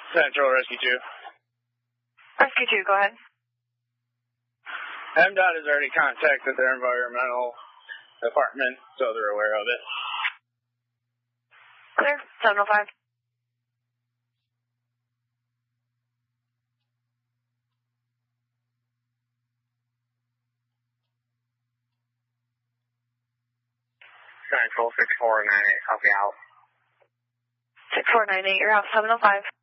Central Rescue 2. Rescue 2, go ahead. MDOT has already contacted their environmental department, so they're aware of it. Clear, 705. Central 6498, copy out. 6498, you're out 705.